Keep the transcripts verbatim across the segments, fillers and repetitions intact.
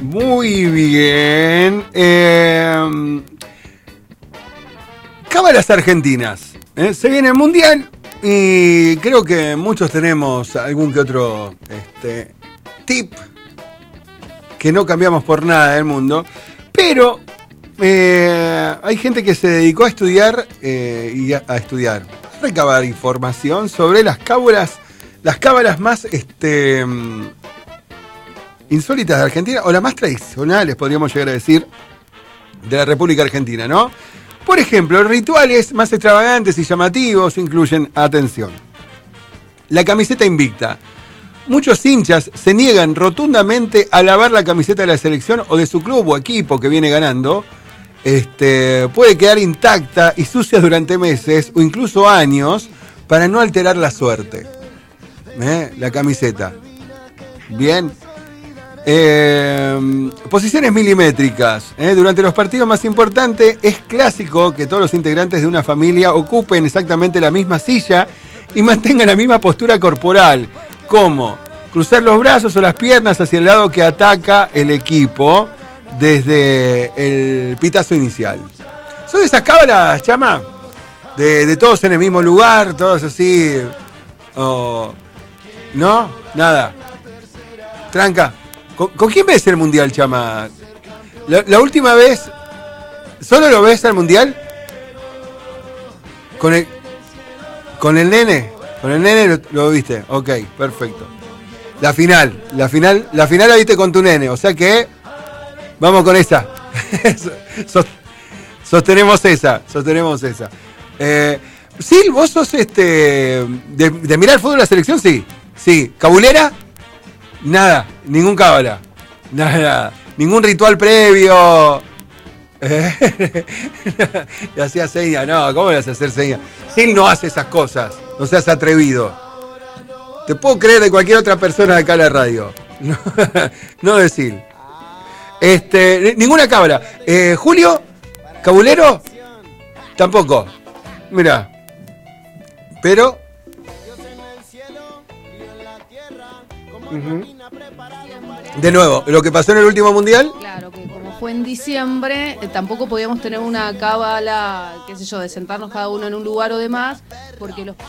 Muy bien. Eh, cábalas argentinas. ¿eh? Se viene el Mundial y creo que muchos tenemos algún que otro este, tip que no cambiamos por nada del mundo. Pero eh, hay gente que se dedicó a estudiar eh, y a, a estudiar, a recabar información sobre las cábalas, las cábalas más este, insólitas de Argentina, o las más tradicionales, podríamos llegar a decir, de la República Argentina, ¿no? Por ejemplo, rituales más extravagantes y llamativos incluyen, atención, la camiseta invicta. Muchos hinchas se niegan rotundamente a lavar la camiseta de la selección o de su club o equipo que viene ganando. Este, puede quedar intacta y sucia durante meses o incluso años para no alterar la suerte. ¿Eh? La camiseta. Bien. Eh, posiciones milimétricas. ¿eh? Durante los partidos más importantes es clásico que todos los integrantes de una familia ocupen exactamente la misma silla y mantengan la misma postura corporal. ¿Cómo? Cruzar los brazos o las piernas hacia el lado que ataca el equipo desde el pitazo inicial. ¿Son de esas cábalas, Chama? De, de todos en el mismo lugar, todos así. Oh, ¿no? Nada. Tranca. ¿Con, ¿Con quién ves el Mundial, Chama? La, la última vez, ¿solo lo ves al Mundial? Con el, con el nene. Con el nene lo, lo viste. Ok, perfecto. La final, la final, la final la viste con tu nene. O sea que vamos con esa. sostenemos esa, sostenemos esa. Eh, sí, vos sos este de, de mirar fútbol de la selección, sí. Sí. ¿Cabulera? Nada, ningún cábala. Nada, ningún ritual previo. Eh, le hacía seña, no, ¿cómo le hace hacer seña? Sil no hace esas cosas, no seas atrevido. Te puedo creer de cualquier otra persona de acá en la radio. No, no de Sil. Este, ninguna cábala. Eh, Julio, ¿cabulero? Tampoco. Mirá. Pero. Uh-huh. De nuevo, lo que pasó en el último mundial. Claro, que como fue en diciembre, eh, tampoco podíamos tener una cábala, qué sé yo, de sentarnos cada uno en un lugar o demás, porque los...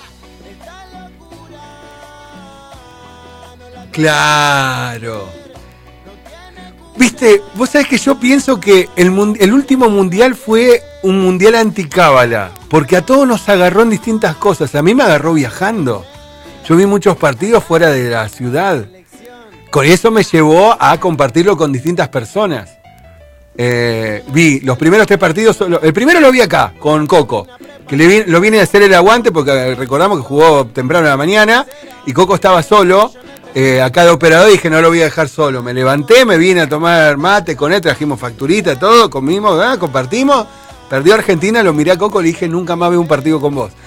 Claro. Viste, vos sabés que yo pienso que el, el último mundial fue un mundial anticábala, porque a todos nos agarró en distintas cosas. A mí me agarró viajando. Yo vi muchos partidos fuera de la ciudad. Con eso me llevó a compartirlo con distintas personas. Eh, vi los primeros tres partidos, el primero lo vi acá, con Coco, que le vi, lo viene a hacer el aguante, porque recordamos que jugó temprano en la mañana, y Coco estaba solo, eh, acá de operador, y dije, no lo voy a dejar solo. Me levanté, me vine a tomar mate con él, trajimos facturita, todo, comimos, ¿eh? Compartimos. Perdió Argentina, lo miré a Coco, le dije, nunca más veo un partido con vos.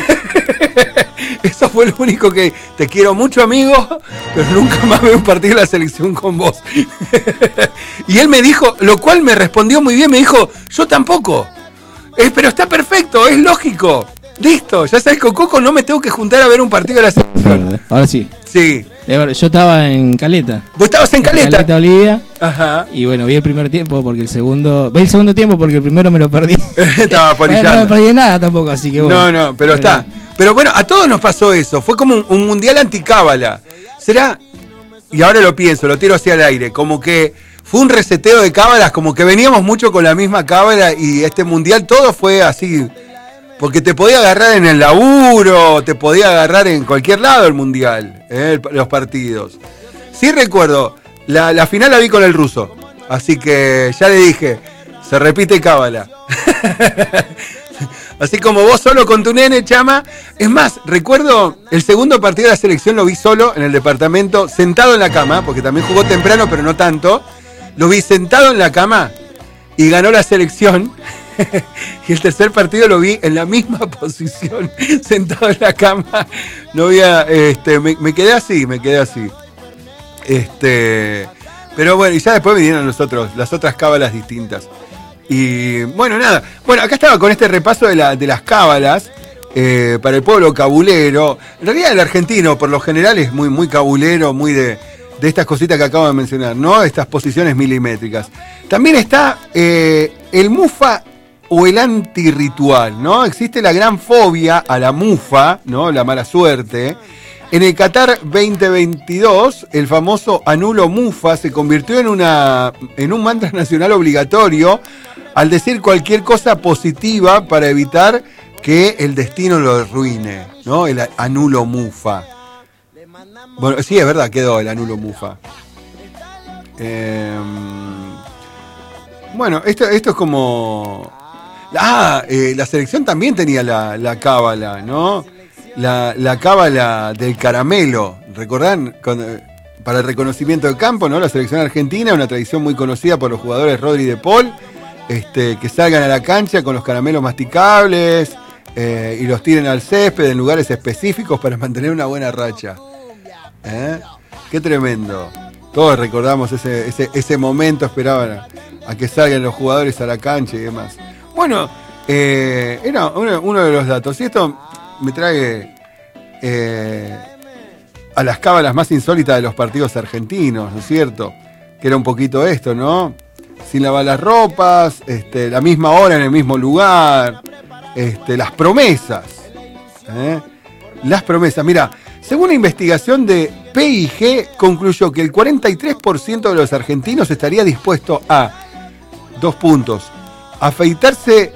Eso fue lo único que... Te quiero mucho, amigo, pero nunca más veo un partido de la selección con vos. Y él me dijo, lo cual me respondió muy bien, me dijo, yo tampoco. Eh, pero está perfecto, es lógico. Listo, ya sabes, con Coco no me tengo que juntar a ver un partido de la selección. Ahora sí. Sí. Yo estaba en Caleta. ¿Vos estabas en Caleta? En Caleta, Olivia. Ajá. Y bueno, vi el primer tiempo porque el segundo... Vi el segundo tiempo porque el primero me lo perdí. Estaba polillando. No me perdí nada tampoco, así que bueno. No, no, pero, pero está. Pero bueno, a todos nos pasó eso. Fue como un, un mundial anticábala. ¿Será? Y ahora lo pienso, lo tiro hacia el aire. Como que fue un reseteo de cábalas, como que veníamos mucho con la misma cábala y este mundial todo fue así... Porque te podía agarrar en el laburo, te podía agarrar en cualquier lado el mundial, ¿eh? Los partidos. Sí recuerdo, la, la final la vi con el ruso, así que ya le dije, se repite cábala. Así como vos solo con tu nene, Chama. Es más, recuerdo el segundo partido de la selección lo vi solo en el departamento, sentado en la cama, porque también jugó temprano, pero no tanto. Lo vi sentado en la cama y ganó la selección. Y el tercer partido lo vi en la misma posición, sentado en la cama. No había, este, me, me quedé así, me quedé así. Este, pero bueno, y ya después vinieron los otros, las otras cábalas distintas. Y bueno, nada. Bueno, acá estaba con este repaso de, la, de las cábalas eh, para el pueblo cabulero. En realidad el argentino, por lo general, es muy, muy cabulero, muy de, de estas cositas que acabo de mencionar, ¿no? Estas posiciones milimétricas. También está eh, el mufa o el antirritual, ¿no? Existe la gran fobia a la mufa, ¿no? La mala suerte. En el Qatar veinte veintidós, el famoso anulo mufa se convirtió en, una, en un mantra nacional obligatorio al decir cualquier cosa positiva para evitar que el destino lo arruine, ¿no? El anulo mufa. Bueno, sí, es verdad, quedó el anulo mufa. Eh, bueno, esto, esto es como... Ah, eh, la selección también tenía la, la cábala, ¿no? La, la cábala del caramelo, ¿recordán? Con, para el reconocimiento de campo, ¿no? La selección argentina, una tradición muy conocida por los jugadores Rodri y De Paul, este, que salgan a la cancha con los caramelos masticables eh, y los tiren al césped en lugares específicos para mantener una buena racha. ¿Eh? Qué tremendo. Todos recordamos ese, ese, ese momento, esperaban a, a que salgan los jugadores a la cancha y demás. Bueno, eh, era uno, uno de los datos. Y esto me trae eh, a las cábalas más insólitas de los partidos argentinos, ¿no es cierto? Que era un poquito esto, ¿no? Sin lavar las ropas, este, la misma hora en el mismo lugar, este, las promesas. ¿eh? Las promesas. Mira, según una investigación de P I G, concluyó que el cuarenta y tres por ciento de los argentinos estaría dispuesto a, dos puntos, afeitarse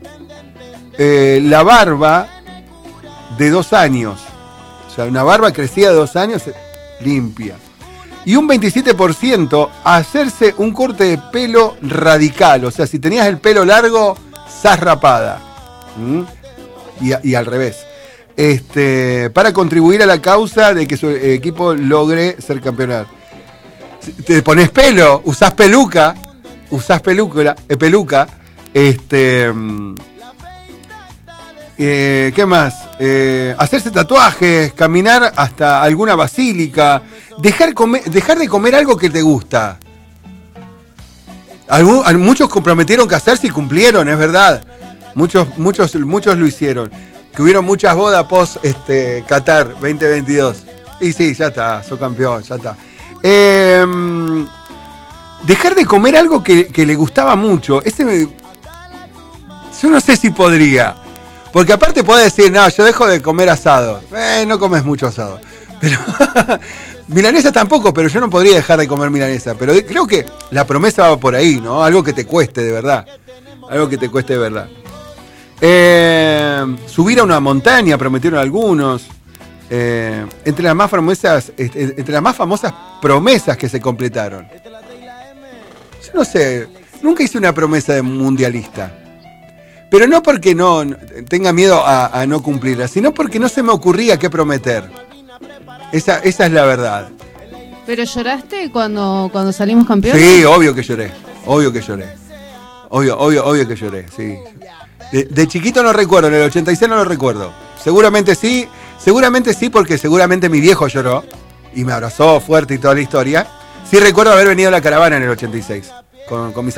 eh, la barba de dos años. O sea, una barba crecida de dos años limpia. Y un veintisiete por ciento hacerse un corte de pelo radical. O sea, si tenías el pelo largo, sos rapada. ¿Mm? Y, y al revés. Este, para contribuir a la causa de que su equipo logre ser campeonato. Te pones pelo, usás peluca, usás peluca, eh, peluca, este, eh, ¿qué más? Eh, hacerse tatuajes, caminar hasta alguna basílica, dejar comer, dejar de comer algo que te gusta. Algún, muchos comprometieron casarse y cumplieron, es verdad. Muchos, muchos, muchos lo hicieron. Que hubieron muchas bodas post este, Qatar veinte veintidós. Y sí, ya está, soy campeón, ya está. Eh, dejar de comer algo que, que le gustaba mucho. Ese me, yo no sé si podría. Porque aparte puede decir, no, yo dejo de comer asado. Eh, no comes mucho asado. Pero milanesa tampoco, pero yo no podría dejar de comer milanesa. Pero creo que la promesa va por ahí, ¿no? Algo que te cueste de verdad. Algo que te cueste de verdad. Eh, subir a una montaña, prometieron algunos. Eh, entre las más famosas, entre las más famosas promesas que se completaron. Yo no sé, nunca hice una promesa de mundialista. Pero no porque no tenga miedo a, a no cumplirla, sino porque no se me ocurría qué prometer. Esa, esa es la verdad. ¿Pero lloraste cuando, cuando salimos campeones? Sí, obvio que lloré. Obvio que lloré. Obvio, obvio, obvio que lloré, sí. De, de chiquito no recuerdo, en el ochenta y seis no lo recuerdo. Seguramente sí, seguramente sí, porque seguramente mi viejo lloró y me abrazó fuerte y toda la historia. Sí recuerdo haber venido a la caravana en el ochenta y seis con, con mis